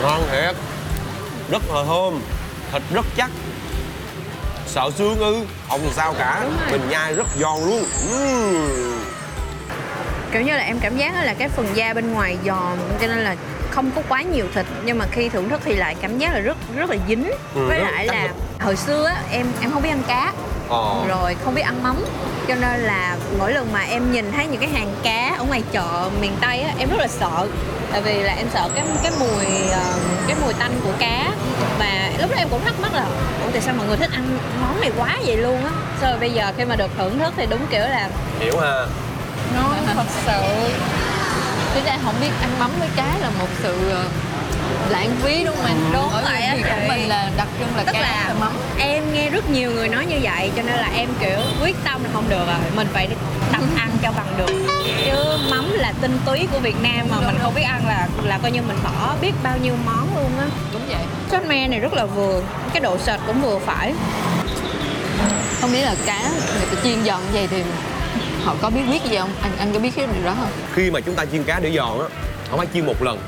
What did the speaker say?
Ngon thiệt. Rất là thơm, thịt rất chắc. Sợ xương ư? Không sao cả, mình nhai rất giòn luôn. Kiểu như là em cảm giác là cái phần da bên ngoài giòn, cho nên là không có quá nhiều thịt, nhưng mà khi thưởng thức thì lại cảm giác là rất là dính. Với lại là hồi xưa á, em không biết ăn cá, rồi không biết ăn mắm, cho nên là mỗi lần mà em nhìn thấy những cái hàng cá ở ngoài chợ miền Tây á, em rất là sợ. Tại vì là em sợ cái mùi tanh của cá. Và lúc đó em cũng thắc mắc là ủa tại sao mọi người thích ăn món này quá vậy luôn á. Sau rồi bây giờ khi mà được thưởng thức thì đúng kiểu là hiểu ha. ngon thật sự. Tính ra không biết ăn mắm với cá là một sự lãng phí đúng không anh? Đúng Ở vậy á Việt của chị. mình là đặc trưng là Tức cá là và mắm. em nghe rất nhiều người nói như vậy, cho nên là em kiểu quyết tâm là không được rồi, mình phải tập ăn cho bằng được. Chứ mắm là tinh túy của Việt Nam mà mình không biết ăn là coi như mình bỏ biết bao nhiêu món luôn á. Đúng vậy. Sốt me này rất là vừa, cái độ sệt cũng vừa phải. Không biết là cá người ta chiên giòn như vậy thì họ có bí quyết gì không? Anh có biết cái điều đó không? Khi mà chúng ta chiên cá để giòn á, không phải chiên một lần